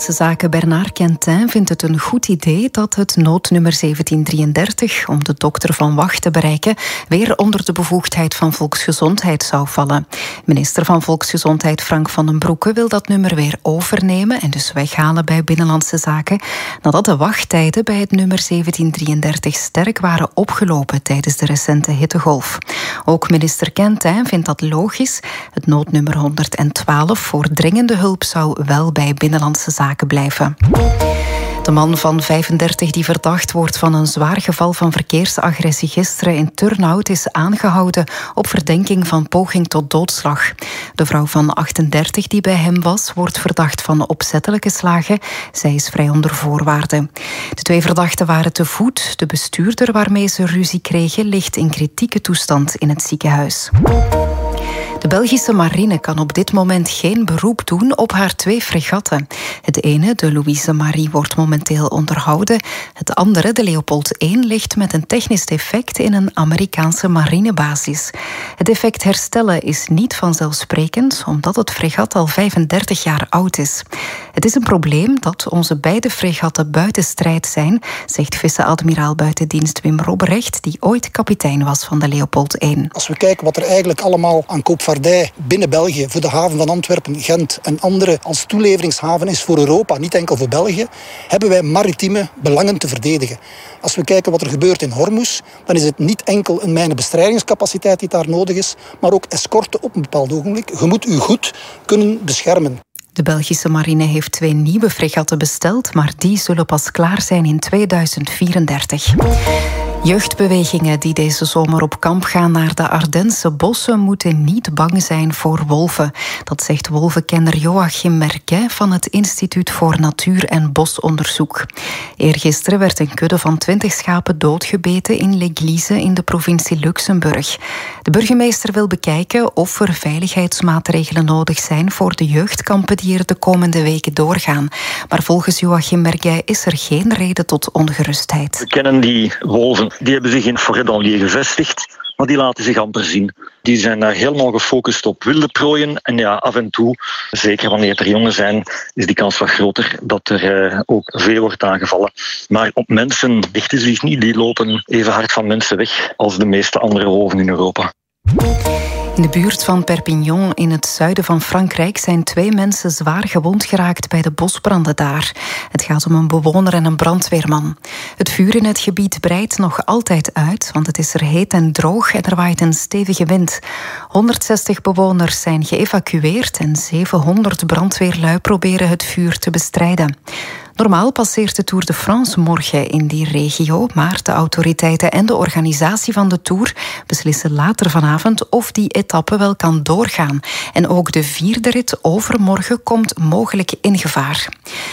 Binnenlandse Zaken Bernard Quentin vindt het een goed idee dat het noodnummer 1733, om de dokter Van Wacht te bereiken, weer onder de bevoegdheid van Volksgezondheid zou vallen. Minister van Volksgezondheid Frank van den Broeke wil dat nummer weer overnemen en dus weghalen bij Binnenlandse Zaken, nadat de wachttijden bij het nummer 1733 sterk waren opgelopen tijdens de recente hittegolf. Ook minister Quentin vindt dat logisch. Het noodnummer 112 voor dringende hulp zou wel bij Binnenlandse Zaken blijven. De man van 35 die verdacht wordt van een zwaar geval van verkeersagressie gisteren in Turnhout is aangehouden op verdenking van poging tot doodslag. De vrouw van 38 die bij hem was, wordt verdacht van opzettelijke slagen. Zij is vrij onder voorwaarden. De twee verdachten waren te voet. De bestuurder waarmee ze ruzie kregen ligt in kritieke toestand in het ziekenhuis. De Belgische marine kan op dit moment geen beroep doen op haar 2 fregatten. Het ene, de Louise Marie, wordt momenteel onderhouden. Het andere, de Leopold 1, ligt met een technisch defect in een Amerikaanse marinebasis. Het defect herstellen is niet vanzelfsprekend, omdat het fregat al 35 jaar oud is. Het is een probleem dat onze beide fregatten buiten strijd zijn, zegt vice-admiraal buiten dienst Wim Robberecht, die ooit kapitein was van de Leopold 1. Als we kijken wat er eigenlijk allemaal aan koopvaardij binnen België voor de haven van Antwerpen, Gent en andere als toeleveringshaven is voor Europa, niet enkel voor België, hebben wij maritieme belangen te verdedigen. Als we kijken wat er gebeurt in Hormuz, dan is het niet enkel een mijnenbestrijdingscapaciteit die daar nodig is, maar ook escorte op een bepaald ogenblik. Je moet u goed kunnen beschermen. De Belgische marine heeft 2 nieuwe fregatten besteld, maar die zullen pas klaar zijn in 2034. Jeugdbewegingen die deze zomer op kamp gaan naar de Ardense bossen moeten niet bang zijn voor wolven. Dat zegt wolvenkenner Joachim Merquet van het Instituut voor Natuur- en Bosonderzoek. Eergisteren werd een kudde van 20 schapen doodgebeten in L'Église in de provincie Luxemburg. De burgemeester wil bekijken of er veiligheidsmaatregelen nodig zijn voor de jeugdkampen die er de komende weken doorgaan. Maar volgens Joachim Merquet is er geen reden tot ongerustheid. We kennen die wolven. Die hebben zich in Forêt-d'Anlier gevestigd, maar die laten zich amper zien. Die zijn daar helemaal gefocust op wilde prooien. En ja, af en toe, zeker wanneer er jongen zijn, is die kans wat groter dat er ook veel wordt aangevallen. Maar op mensen richten ze zich niet. Die lopen even hard van mensen weg als de meeste andere wolven in Europa. In de buurt van Perpignan in het zuiden van Frankrijk zijn 2 mensen zwaar gewond geraakt bij de bosbranden daar. Het gaat om een bewoner en een brandweerman. Het vuur in het gebied breidt nog altijd uit, want het is er heet en droog en er waait een stevige wind. 160 bewoners zijn geëvacueerd en 700 brandweerlui proberen het vuur te bestrijden. Normaal passeert de Tour de France morgen in die regio, maar de autoriteiten en de organisatie van de Tour beslissen later vanavond of die etappe wel kan doorgaan. En ook de 4e rit overmorgen komt mogelijk in gevaar.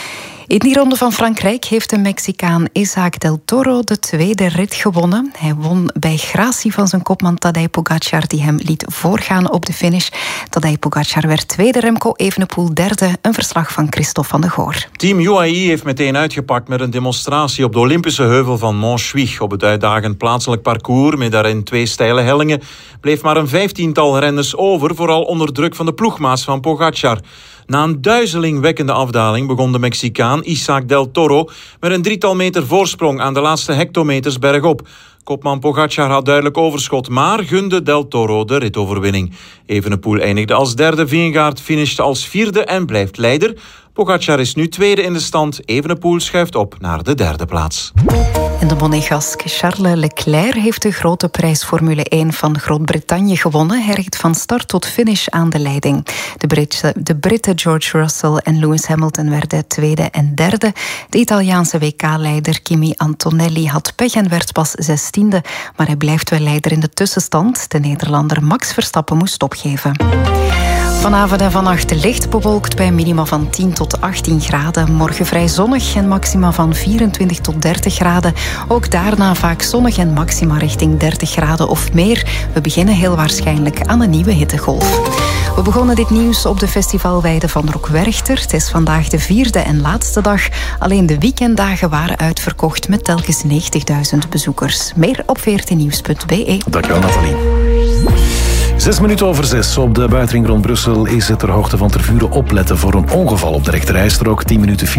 In die ronde van Frankrijk heeft de Mexicaan Isaac del Toro de 2e rit gewonnen. Hij won bij gratie van zijn kopman Tadej Pogačar, die hem liet voorgaan op de finish. Tadej Pogačar werd 2e, Remco Evenepoel 3e. Een verslag van Christophe van de Goor. Team UAE heeft meteen uitgepakt met een demonstratie op de Olympische heuvel van Montjuïc. Op het uitdagend plaatselijk parcours met daarin 2 steile hellingen bleef maar een 15-tal renners over, vooral onder druk van de ploegmaats van Pogačar. Na een duizelingwekkende afdaling begon de Mexicaan Isaac del Toro met een 3-tal meter voorsprong aan de laatste hectometers bergop. Kopman Pogačar had duidelijk overschot, maar gunde del Toro de ritoverwinning. Evenepoel eindigde als 3e, Vingegaard finishte als 4e en blijft leider. Pogačar is nu 2e in de stand. Evenepoel schuift op naar de 3e plaats. En de Monegask Charles Leclerc heeft de grote prijs Formule 1 van Groot-Brittannië gewonnen. Hij reed van start tot finish aan de leiding. De Britten George Russell en Lewis Hamilton werden 2e en 3e. De Italiaanse WK-leider Kimi Antonelli had pech en werd pas 16e. Maar hij blijft wel leider in de tussenstand. De Nederlander Max Verstappen moest opgeven. Vanavond en vannacht licht bewolkt bij minima van 10 tot 18 graden. Morgen vrij zonnig en maxima van 24 tot 30 graden. Ook daarna vaak zonnig en maxima richting 30 graden of meer. We beginnen heel waarschijnlijk aan een nieuwe hittegolf. We begonnen dit nieuws op de festivalweide van Rockwerchter. Het is vandaag de 4e en laatste dag. Alleen de weekenddagen waren uitverkocht met telkens 90.000 bezoekers. Meer op 14nieuws.be. Dankjewel, Nathalie. 6:06 op de buitenring rond Brussel is het ter hoogte van Tervuren opletten voor een ongeval op de rechterrijstrook. 10 minuten